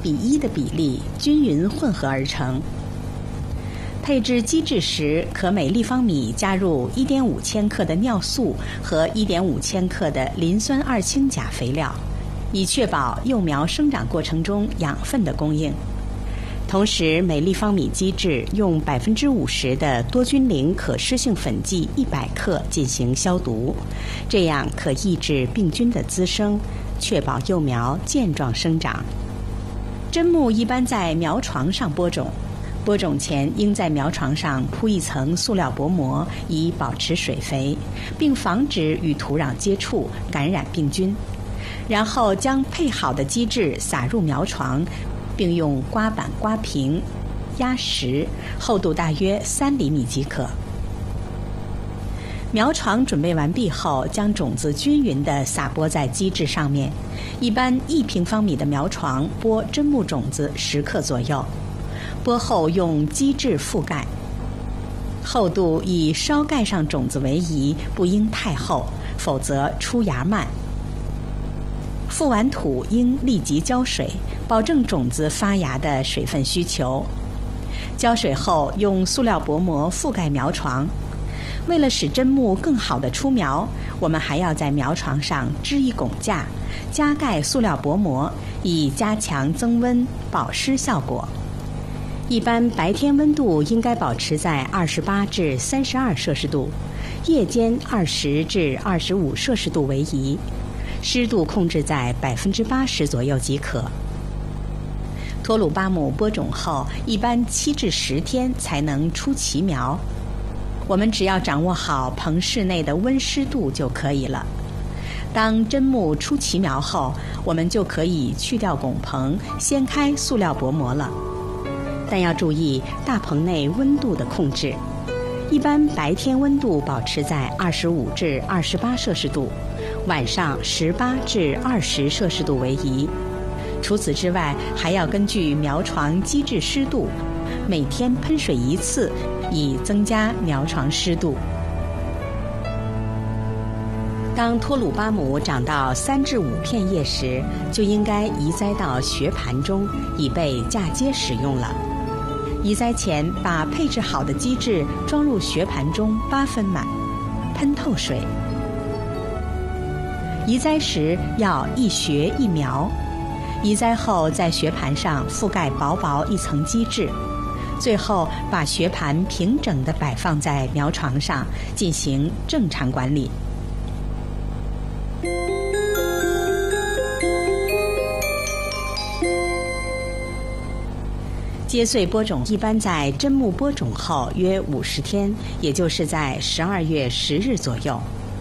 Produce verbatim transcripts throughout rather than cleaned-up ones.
比一的比例均匀混合而成。配置基质时，可每立方米加入 一点五千克的尿素和 一点五千克的磷酸二氢钾肥料，以确保幼苗生长过程中养分的供应。同时，每立方米基质用 百分之五十 的多菌灵可湿性粉剂一百克进行消毒，这样可抑制病菌的滋生，确保幼苗健壮生长。砧木一般在苗床上播种，播种前应在苗床上铺一层塑料薄膜，以保持水肥，并防止与土壤接触感染病菌。然后将配好的基质撒入苗床，并用刮板刮平，压实，厚度大约三厘米即可。苗床准备完毕后，将种子均匀地撒播在基质上面。一般一平方米的苗床播砧木种子十克左右。播后用基质覆盖，厚度以稍盖上种子为宜，不应太厚，否则出芽慢。覆完土应立即浇水，保证种子发芽的水分需求。浇水后用塑料薄膜覆盖苗床。为了使砧木更好地出苗，我们还要在苗床上支一拱架，加盖塑料薄膜，以加强增温保湿效果。一般白天温度应该保持在二十八至三十二摄氏度，夜间二十至二十五摄氏度为宜，湿度控制在百分之八十左右即可。托鲁巴姆播种后，一般七至十天才能出奇苗。我们只要掌握好棚室内的温湿度就可以了。当砧木出奇苗后，我们就可以去掉拱棚，掀开塑料薄膜了。但要注意大棚内温度的控制，一般白天温度保持在二十五至二十八摄氏度，晚上十八至二十摄氏度为宜。除此之外，还要根据苗床基质湿度，每天喷水一次，以增加苗床湿度。当托鲁巴姆长到三至五片叶时，就应该移栽到学盘中，以备嫁接使用了。移栽前，把配置好的基质装入学盘中八分满，喷透水。移栽时要一学一苗，移栽后在学盘上覆盖薄薄一层基质，最后把学盘平整地摆放在苗床上，进行正常管理。接穗播种一般在砧木播种后约五十天，也就是在十二月十日左右。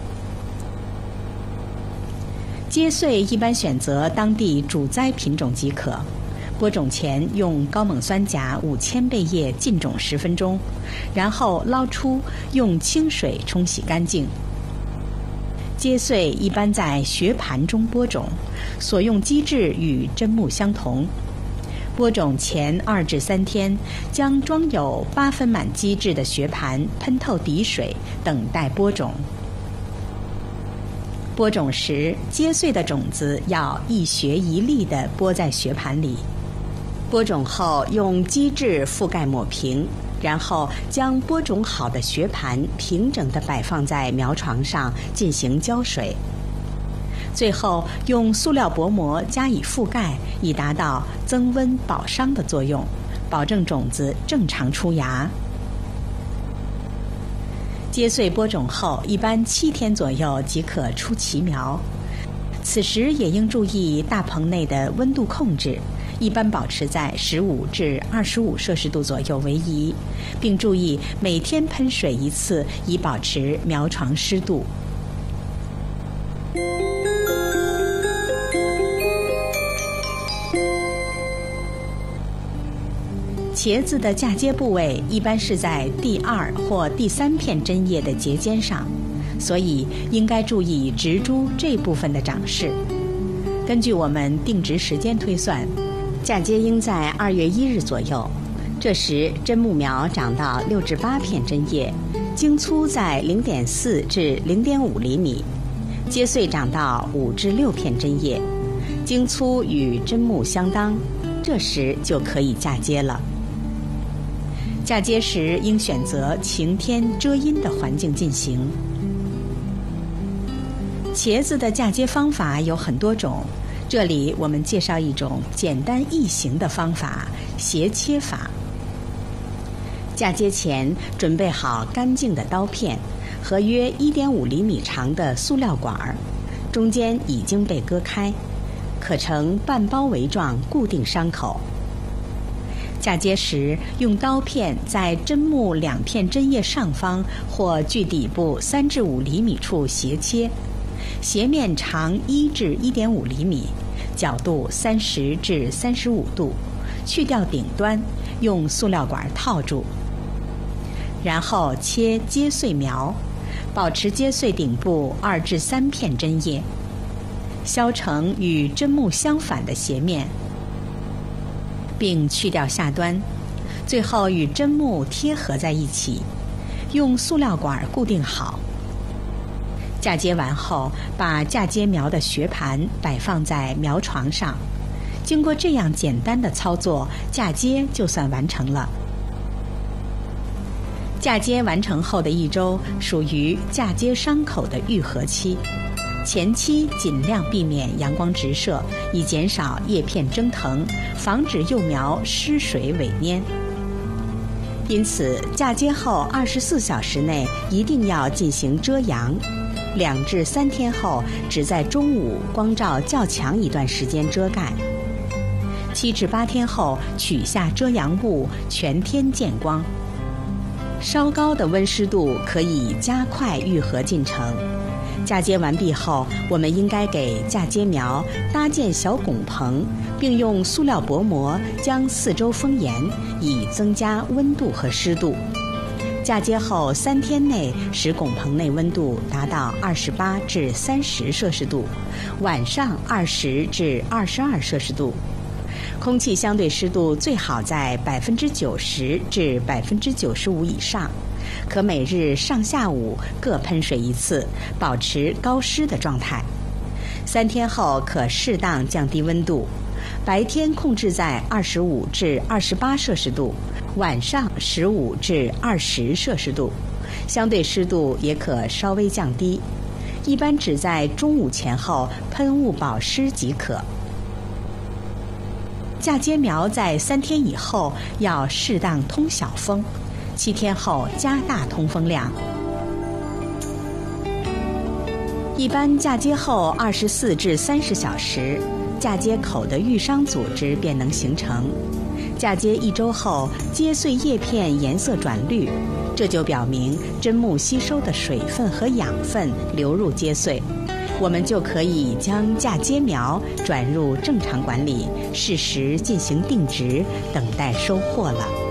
接穗一般选择当地主栽品种即可。播种前用高锰酸钾五千倍液浸种十分钟，然后捞出，用清水冲洗干净。接穗一般在学盘中播种，所用基质与砧木相同。播种前二至三天，将装有八分满基质的学盘喷透底水，等待播种。播种时，接穗的种子要一学一粒地播在学盘里。播种后，用基质覆盖抹平，然后将播种好的学盘平整地摆放在苗床上进行浇水。最后用塑料薄膜加以覆盖，以达到增温保墒的作用，保证种子正常出芽。接穗播种后，一般七天左右即可出奇苗。此时也应注意大棚内的温度控制，一般保持在十五至二十五摄氏度左右为宜，并注意每天喷水一次，以保持苗床湿度。茄子的嫁接部位一般是在第二或第三片针叶的节间上，所以应该注意植株这部分的长势。根据我们定植时间推算，嫁接应在二月一日左右，这时砧木苗长到六至八片针叶，茎粗在零点四至零点五厘米，接穗长到五至六片针叶，茎粗与砧木相当， 这时就可以嫁接了。嫁接时应选择晴天遮阴的环境进行。茄子的嫁接方法有很多种，这里我们介绍一种简单易行的方法——斜切法。嫁接前准备好干净的刀片和约 一点五厘米长的塑料管儿，中间已经被割开，可呈半包围状固定伤口。嫁接时，用刀片在针目两片针叶上方或距底部三至五厘米处斜切，斜面长一至一点五厘米，角度三十至三十五度，去掉顶端，用塑料管套住。然后切接穗苗，保持接穗顶部二至三片针叶，削成与针目相反的斜面，并去掉下端，最后与针目贴合在一起，用塑料管固定好。嫁接完后，把嫁接苗的学盘摆放在苗床上。经过这样简单的操作，嫁接就算完成了。嫁接完成后的一周属于嫁接伤口的愈合期，前期尽量避免阳光直射，以减少叶片蒸腾，防止幼苗失水萎蔫。因此，嫁接后二十四小时内一定要进行遮阳，两至三天后只在中午光照较强一段时间遮盖，七至八天后取下遮阳物，全天见光。稍高的温湿度可以加快愈合进程。嫁接完毕后，我们应该给嫁接苗搭建小拱棚，并用塑料薄膜将四周封严，以增加温度和湿度。嫁接后三天内使拱棚内温度达到二十八至三十摄氏度，晚上二十至二十二摄氏度。空气相对湿度最好在百分之九十至百分之九十五以上，可每日上下午各喷水一次，保持高湿的状态。三天后可适当降低温度，白天控制在二十五至二十八摄氏度，晚上十五至二十摄氏度，相对湿度也可稍微降低，一般只在中午前后喷雾保湿即可。嫁接苗在三天以后要适当通小风，七天后加大通风量。一般嫁接后二十四至三十小时，嫁接口的愈伤组织便能形成。嫁接一周后，接穗叶片颜色转绿，这就表明针目吸收的水分和养分流入接穗，我们就可以将嫁接苗转入正常管理，适时进行定植，等待收获了。